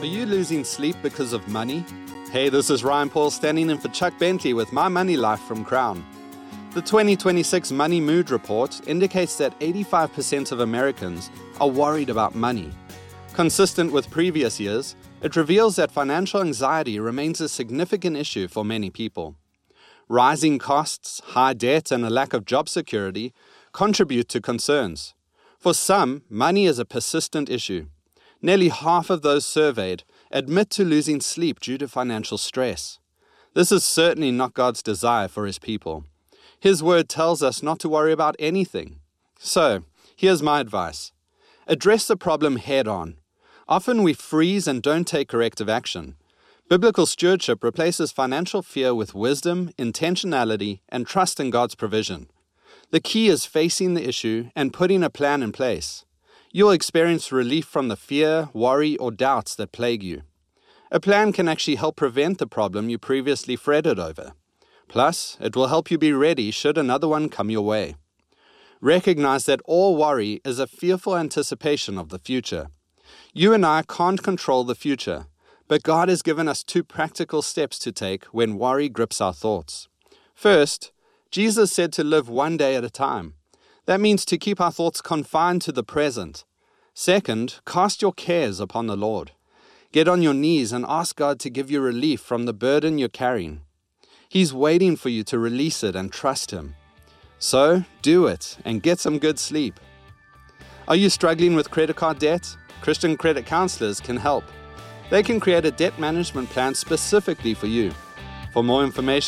Are you losing sleep because of money? Hey, this is Ryan Paul standing in for Chuck Bentley with My Money Life from Crown. The 2026 Money Mood Report indicates that 85% of Americans are worried about money. Consistent with previous years, it reveals that financial anxiety remains a significant issue for many people. Rising costs, high debt, and a lack of job security contribute to concerns. For some, money is a persistent issue. Nearly half of those surveyed admit to losing sleep due to financial stress. This is certainly not God's desire for His people. His word tells us not to worry about anything. So, here's my advice. Address the problem head on. Often we freeze and don't take corrective action. Biblical stewardship replaces financial fear with wisdom, intentionality, and trust in God's provision. The key is facing the issue and putting a plan in place. You'll experience relief from the fear, worry, or doubts that plague you. A plan can actually help prevent the problem you previously fretted over. Plus, it will help you be ready should another one come your way. Recognize that all worry is a fearful anticipation of the future. You and I can't control the future, but God has given us 2 practical steps to take when worry grips our thoughts. First, Jesus said to live one day at a time. That means to keep our thoughts confined to the present. Second, cast your cares upon the Lord. Get on your knees and ask God to give you relief from the burden you're carrying. He's waiting for you to release it and trust Him. So, do it and get some good sleep. Are you struggling with credit card debt? Christian credit counselors can help. They can create a debt management plan specifically for you. For more information,